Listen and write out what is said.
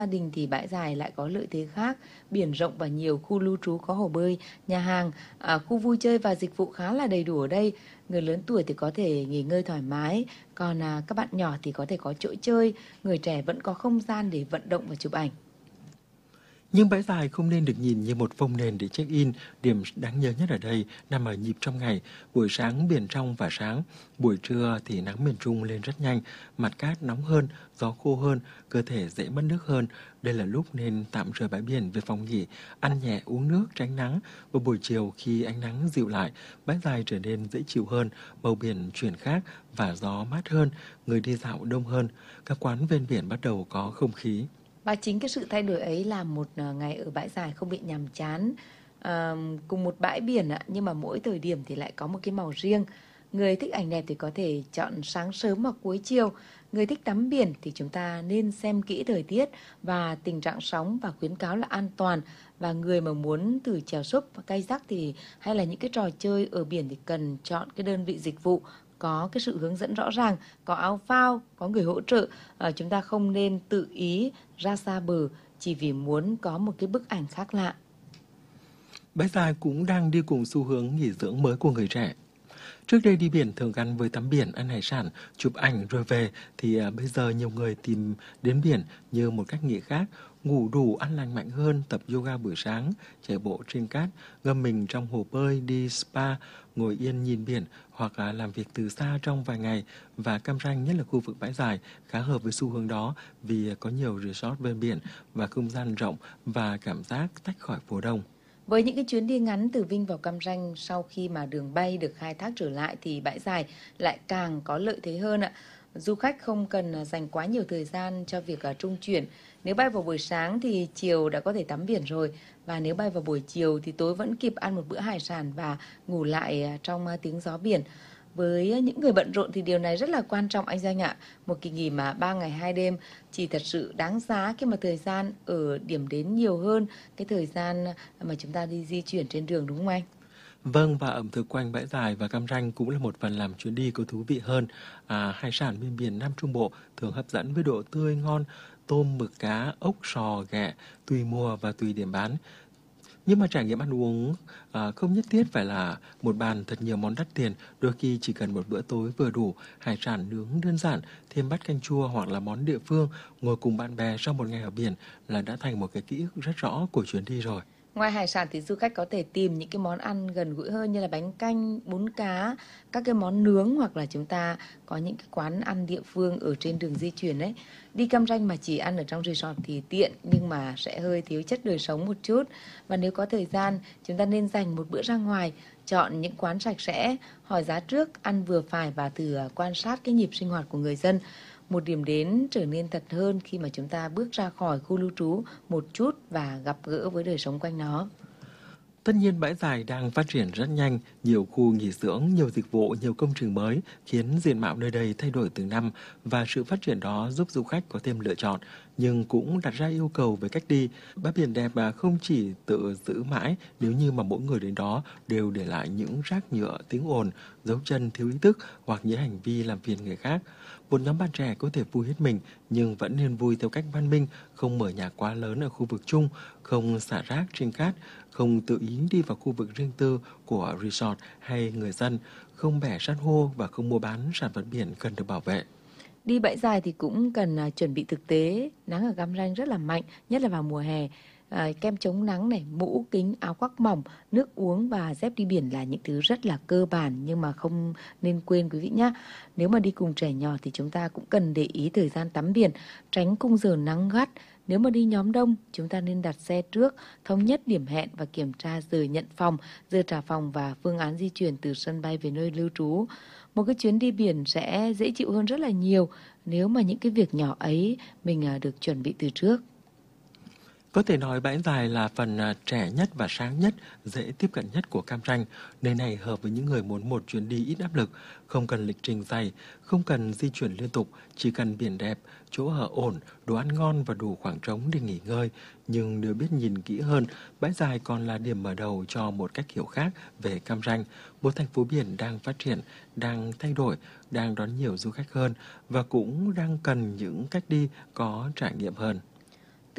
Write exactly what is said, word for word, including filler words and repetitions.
Gia đình thì bãi dài lại có lợi thế khác, biển rộng và nhiều khu lưu trú có hồ bơi, nhà hàng, à, khu vui chơi và dịch vụ khá là đầy đủ ở đây. Người lớn tuổi thì có thể nghỉ ngơi thoải mái, còn à, các bạn nhỏ thì có thể có chỗ chơi, người trẻ vẫn có không gian để vận động và chụp ảnh. Nhưng bãi dài không nên được nhìn như một phông nền để check-in. Điểm đáng nhớ nhất ở đây nằm ở nhịp trong ngày. Buổi sáng biển trong và sáng, buổi trưa thì nắng miền Trung lên rất nhanh, mặt cát nóng hơn, gió khô hơn, cơ thể dễ mất nước hơn. Đây là lúc nên tạm rời bãi biển về phòng nghỉ, ăn nhẹ uống nước tránh nắng. Vào buổi chiều khi ánh nắng dịu lại, bãi dài trở nên dễ chịu hơn, màu biển chuyển khác và gió mát hơn, người đi dạo đông hơn. Các quán ven biển bắt đầu có không khí. Và chính cái sự thay đổi ấy làm một à, ngày ở bãi dài không bị nhàm chán. À, cùng một bãi biển ạ, nhưng mà mỗi thời điểm thì lại có một cái màu riêng. Người thích ảnh đẹp thì có thể chọn sáng sớm hoặc cuối chiều. Người thích tắm biển thì chúng ta nên xem kỹ thời tiết và tình trạng sóng và khuyến cáo là an toàn. Và người mà muốn thử chèo súp, cây dắc thì hay là những cái trò chơi ở biển thì cần chọn cái đơn vị dịch vụ có cái sự hướng dẫn rõ ràng, có áo phao, có người hỗ trợ. Ờ, chúng ta không nên tự ý ra xa bờ chỉ vì muốn có một cái bức ảnh khác lạ. Bãi dài cũng đang đi cùng xu hướng nghỉ dưỡng mới của người trẻ. Trước đây đi biển thường gắn với tắm biển, ăn hải sản, chụp ảnh rồi về thì à, bây giờ nhiều người tìm đến biển như một cách nghỉ khác, ngủ đủ, ăn lành mạnh hơn, tập yoga buổi sáng, chạy bộ trên cát, ngâm mình trong hồ bơi, đi spa, ngồi yên nhìn biển hoặc là làm việc từ xa trong vài ngày. Và Cam Ranh, nhất là khu vực bãi dài, khá hợp với xu hướng đó vì có nhiều resort ven biển và không gian rộng và cảm giác tách khỏi phố đông. Với những cái chuyến đi ngắn từ Vinh vào Cam Ranh sau khi mà đường bay được khai thác trở lại thì bãi dài lại càng có lợi thế hơn ạ. Du khách không cần à, dành quá nhiều thời gian cho việc à, trung chuyển. Nếu bay vào buổi sáng thì chiều đã có thể tắm biển rồi. Và nếu bay vào buổi chiều thì tối vẫn kịp ăn một bữa hải sản và ngủ lại à, trong à, tiếng gió biển. Với những người bận rộn thì điều này rất là quan trọng anh Danh ạ. Một kỳ nghỉ mà ba ngày hai đêm chỉ thật sự đáng giá khi mà thời gian ở điểm đến nhiều hơn cái thời gian mà chúng ta đi di chuyển trên đường, đúng không anh? Vâng, và ẩm thực quanh bãi dài và Cam Ranh cũng là một phần làm chuyến đi có thú vị hơn. À, hải sản bên biển Nam Trung Bộ thường hấp dẫn với độ tươi ngon, tôm, mực, cá, ốc, sò, ghẹ, tùy mùa và tùy điểm bán. Nhưng mà trải nghiệm ăn uống à, không nhất thiết phải là một bàn thật nhiều món đắt tiền, đôi khi chỉ cần một bữa tối vừa đủ, hải sản nướng đơn giản, thêm bát canh chua hoặc là món địa phương, ngồi cùng bạn bè sau một ngày ở biển là đã thành một cái ký ức rất rõ của chuyến đi rồi. Ngoài hải sản thì du khách có thể tìm những cái món ăn gần gũi hơn như là bánh canh, bún cá, các cái món nướng hoặc là chúng ta có những cái quán ăn địa phương ở trên đường di chuyển đấy. Đi Cam Ranh mà chỉ ăn ở trong resort thì tiện nhưng mà sẽ hơi thiếu chất đời sống một chút. Và nếu có thời gian, chúng ta nên dành một bữa ra ngoài, chọn những quán sạch sẽ, hỏi giá trước, ăn vừa phải và thử à, quan sát cái nhịp sinh hoạt của người dân. Một điểm đến trở nên thật hơn khi mà chúng ta bước ra khỏi khu lưu trú một chút và gặp gỡ với đời sống quanh nó. Tất nhiên bãi dài đang phát triển rất nhanh, nhiều khu nghỉ dưỡng, nhiều dịch vụ, nhiều công trình mới khiến diện mạo nơi đây thay đổi từng năm và sự phát triển đó giúp du khách có thêm lựa chọn, nhưng cũng đặt ra yêu cầu về cách đi. Bãi biển đẹp mà không chỉ tự giữ mãi nếu như mà mỗi người đến đó đều để lại những rác nhựa, tiếng ồn, dấu chân thiếu ý thức hoặc những hành vi làm phiền người khác. Một nhóm bạn trẻ có thể vui hết mình nhưng vẫn nên vui theo cách văn minh, không mở nhà quá lớn ở khu vực chung, không xả rác trên cát, không tự ý đi vào khu vực riêng tư của resort hay người dân, không bẻ san hô và không mua bán sản vật biển cần được bảo vệ. Đi bãi dài thì cũng cần à, chuẩn bị thực tế. Nắng ở Cam Ranh rất là mạnh, nhất là vào mùa hè. À, kem chống nắng này, mũ, kính, áo khoác mỏng, nước uống và dép đi biển là những thứ rất là cơ bản nhưng mà không nên quên quý vị nhé. Nếu mà đi cùng trẻ nhỏ thì chúng ta cũng cần để ý thời gian tắm biển, tránh khung giờ nắng gắt. Nếu mà đi nhóm đông, chúng ta nên đặt xe trước, thống nhất điểm hẹn và kiểm tra giờ nhận phòng, giờ trả phòng và phương án di chuyển từ sân bay về nơi lưu trú. Một cái chuyến đi biển sẽ dễ chịu hơn rất là nhiều nếu mà những cái việc nhỏ ấy mình à, được chuẩn bị từ trước. Có thể nói bãi dài là phần à, trẻ nhất và sáng nhất, dễ tiếp cận nhất của Cam Ranh. Nơi này hợp với những người muốn một chuyến đi ít áp lực, không cần lịch trình dày, không cần di chuyển liên tục, chỉ cần biển đẹp, chỗ ở ổn, đồ ăn ngon và đủ khoảng trống để nghỉ ngơi. Nhưng nếu biết nhìn kỹ hơn, bãi dài còn là điểm mở đầu cho một cách hiểu khác về Cam Ranh, một thành phố biển đang phát triển, đang thay đổi, đang đón nhiều du khách hơn và cũng đang cần những cách đi có trải nghiệm hơn.